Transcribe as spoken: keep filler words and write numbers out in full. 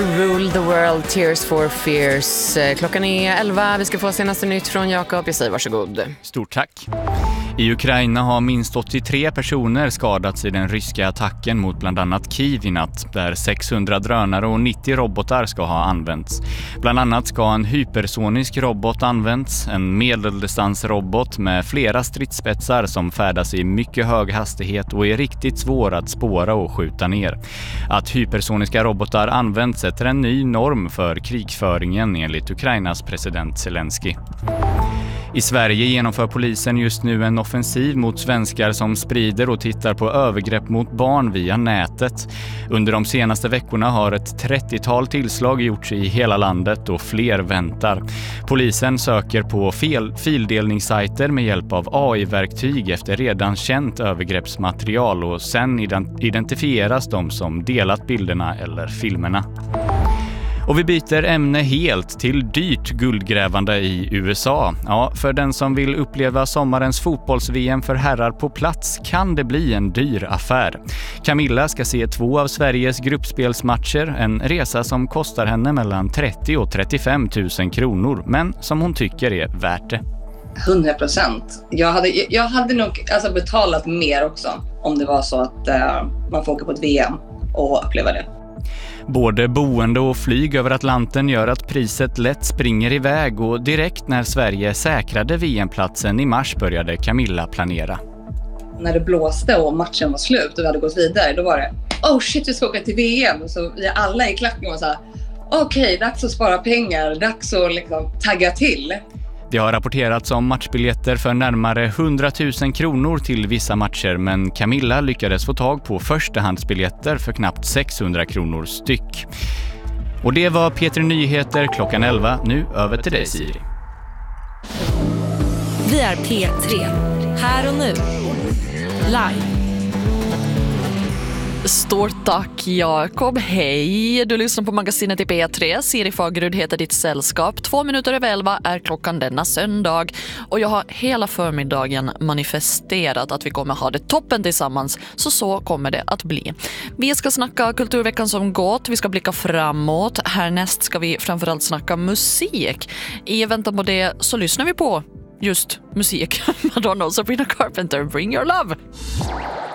Rule the world, tears for fears. Klockan är elva, vi ska få senaste nytt från Jakob. Jag säger varsågod. Stort tack. I Ukraina har minst åttiotre personer skadats i den ryska attacken mot bland annat Kiev i natt, där sexhundra drönare och nittio robotar ska ha använts. Bland annat ska en hypersonisk robot använts, en medeldistansrobot med flera stridsspetsar som färdas i mycket hög hastighet och är riktigt svår att spåra och skjuta ner. Att hypersoniska robotar används sätter en ny norm för krigföringen enligt Ukrainas president Zelensky. I Sverige genomför polisen just nu en offensiv mot svenskar som sprider och tittar på övergrepp mot barn via nätet. Under de senaste veckorna har ett trettiotal tillslag gjorts i hela landet och fler väntar. Polisen söker på fel, fildelningssajter med hjälp av A I-verktyg efter redan känt övergreppsmaterial och sen identifieras de som delat bilderna eller filmerna. Och vi byter ämne helt till dyrt guldgrävande i U S A. Ja, för den som vill uppleva sommarens fotbolls-V M för herrar på plats kan det bli en dyr affär. Camilla ska se två av Sveriges gruppspelsmatcher, en resa som kostar henne mellan trettio och trettiofem tusen kronor, men som hon tycker är värt det. hundra procent. Jag hade, jag hade nog alltså betalat mer också om det var så att uh, man får åka på ett V M och uppleva det. Både boende och flyg över Atlanten gör att priset lätt springer iväg och direkt när Sverige säkrade V M-platsen i mars började Camilla planera. När det blåste och matchen var slut och vi hade gått vidare, då var det oh shit, vi ska åka till V M. Så vi alla i klacken var så här, okej, okay, dags att spara pengar, dags att liksom tagga till. Det har rapporterats om matchbiljetter för närmare hundratusen kronor till vissa matcher, men Camilla lyckades få tag på förstahandsbiljetter för knappt sexhundra kronor styck. Och det var P tre Nyheter klockan elva. Nu över till dig, Siri. Vi är P tre. Här och nu. Live. Stort tack, Jakob. Hej, du lyssnar på magasinet i P tre. Siri Fagerud heter ditt sällskap. Två minuter över elva är klockan denna söndag. Och jag har hela förmiddagen manifesterat att vi kommer ha det toppen tillsammans. Så så kommer det att bli. Vi ska snacka kulturveckan som gått. Vi ska blicka framåt. Härnäst ska vi framförallt snacka musik. I väntan på det så lyssnar vi på just musik. Madonna och Sabrina Carpenter, Bring Your Love.